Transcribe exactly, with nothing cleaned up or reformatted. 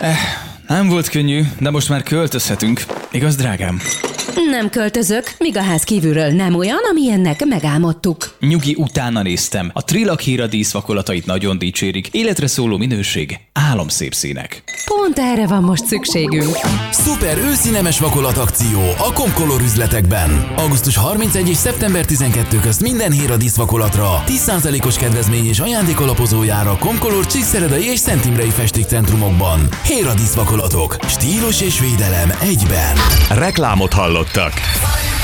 Eh, nem volt könnyű, de most már költözhetünk. Igaz, drágám? Nem költözök, míg a ház kívülről nem olyan, amilyennek megálmodtuk. Nyugi, utána néztem. A Trilak Héra díszvakolatait nagyon dicsérik. Életre szóló minőség, álomszép színek. Pont erre van most szükségünk. Szuper őszi nemes vakolat akció a Comcolor üzletekben. augusztus harmincegyedike és szeptember tizenkettő közt minden Héra díszvakolatra tíz százalékos kedvezmény és ajándék alapozójára Comcolor Csíkszeredai és Szent Imrei festékcentrumokban. Héra díszvakolatok. Stílus és védelem egyben. Reklámot hallottak.